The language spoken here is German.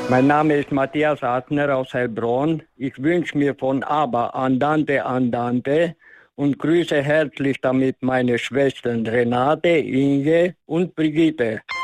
Mein Name ist Matthias Adner aus Heilbronn. Ich wünsche mir von ABBA Andante Andante und grüße herzlich damit meine Schwestern Renate, Inge und Brigitte.